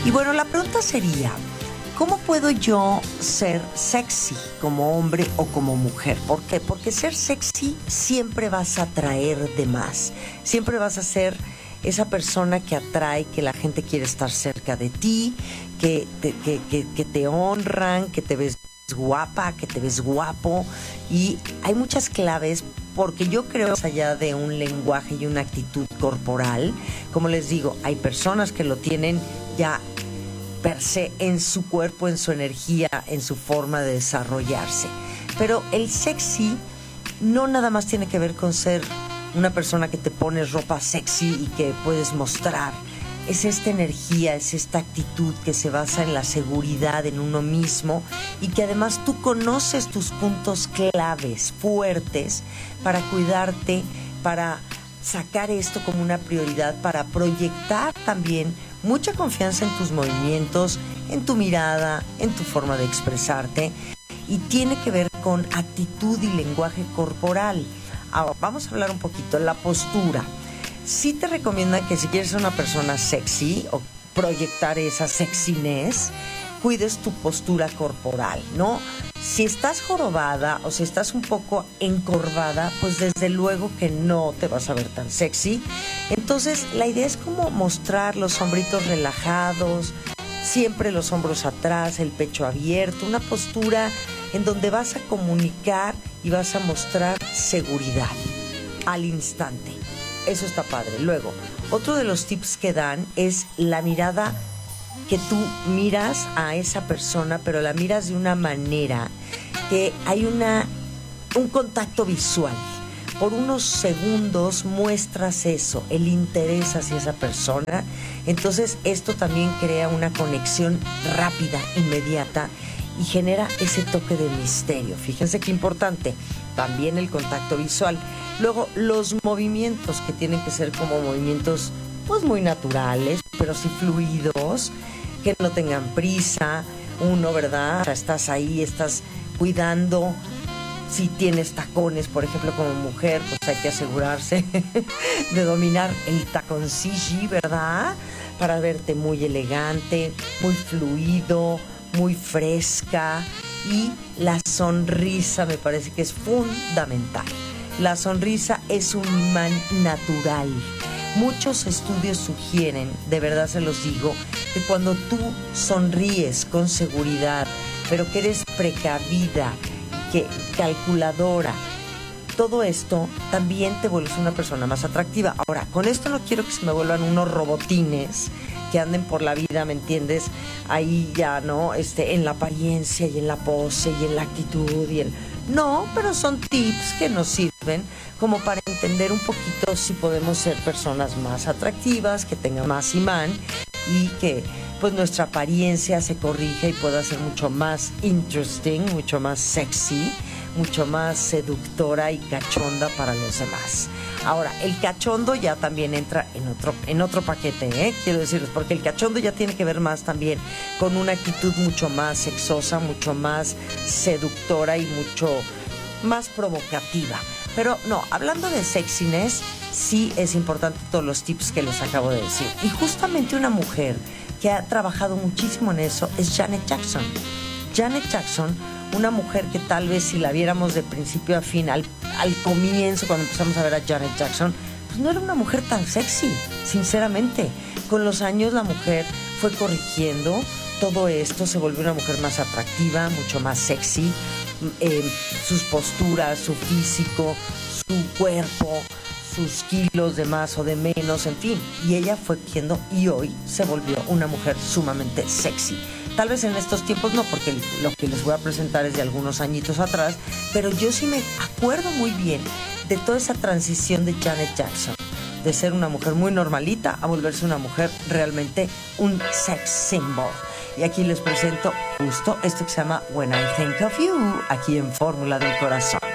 Y bueno, la pregunta sería, ¿cómo puedo yo ser sexy como hombre o como mujer? ¿Por qué? Porque ser sexy siempre vas a atraer de más. Siempre vas a ser esa persona que atrae, que la gente quiere estar cerca de ti, que te honran, que te ves guapa, que te ves guapo. Y hay muchas claves porque yo creo, más allá de un lenguaje y una actitud corporal, como les digo, hay personas que lo tienen ya per se en su cuerpo, en su energía, en su forma de desarrollarse. Pero el sexy no nada más tiene que ver con ser una persona que te pones ropa sexy y que puedes mostrar. Es esta energía, es esta actitud que se basa en la seguridad en uno mismo y que además tú conoces tus puntos claves, fuertes, para cuidarte, para sacar esto como una prioridad, para proyectar también mucha confianza en tus movimientos, en tu mirada, en tu forma de expresarte, y tiene que ver con actitud y lenguaje corporal. Ahora, vamos a hablar un poquito de la postura. Sí te recomiendan que si quieres ser una persona sexy o proyectar esa sexiness, cuides tu postura corporal, ¿no? Si estás jorobada o si estás un poco encorvada, pues desde luego que no te vas a ver tan sexy. Entonces, la idea es como mostrar los hombritos relajados, siempre los hombros atrás, el pecho abierto, una postura en donde vas a comunicar y vas a mostrar seguridad al instante. Eso está padre. Luego, otro de los tips que dan es la mirada, que tú miras a esa persona, pero la miras de una manera que hay un contacto visual. Por unos segundos muestras eso, el interés hacia esa persona. Entonces esto también crea una conexión rápida, inmediata, y genera ese toque de misterio. Fíjense qué importante, también el contacto visual. Luego, los movimientos, que tienen que ser como movimientos pues muy naturales, pero sí fluidos, que no tengan prisa. Uno, ¿verdad? O sea, estás ahí, estás cuidando. Si tienes tacones, por ejemplo, como mujer, pues hay que asegurarse de dominar el taconcillo, ¿verdad? Para verte muy elegante, muy fluido, muy fresca. Y la sonrisa me parece que es fundamental. La sonrisa es un imán natural. Muchos estudios sugieren, de verdad se los digo, que cuando tú sonríes con seguridad, pero que eres precavida, que calculadora, todo esto también te vuelves una persona más atractiva. Ahora, con esto no quiero que se me vuelvan unos robotines que anden por la vida, ¿me entiendes? Ahí ya, ¿no? En la apariencia y en la pose y en la actitud y No, pero son tips que nos sirven como para entender un poquito si podemos ser personas más atractivas, que tengan más imán y que pues nuestra apariencia se corrija y pueda ser mucho más interesting, mucho más sexy, mucho más seductora y cachonda para los demás. Ahora, el cachondo ya también entra en otro paquete, quiero decirles, porque el cachondo ya tiene que ver más también con una actitud mucho más sexosa, mucho más seductora y mucho más provocativa. Pero no, hablando de sexiness, sí es importante todos los tips que les acabo de decir. Y justamente una mujer que ha trabajado muchísimo en eso es Janet Jackson. Janet Jackson, una mujer que tal vez si la viéramos de principio a fin, al comienzo, cuando empezamos a ver a Janet Jackson, pues no era una mujer tan sexy, sinceramente. Con los años la mujer fue corrigiendo todo esto, se volvió una mujer más atractiva, mucho más sexy. Sus posturas, su físico, su cuerpo, sus kilos de más o de menos, en fin. Y ella fue creciendo y hoy se volvió una mujer sumamente sexy. Tal vez en estos tiempos no, porque lo que les voy a presentar es de algunos añitos atrás, pero yo sí me acuerdo muy bien de toda esa transición de Janet Jackson, de ser una mujer muy normalita a volverse una mujer realmente un sex symbol. Y aquí les presento justo esto que se llama When I Think of You, aquí en Fórmula del Corazón.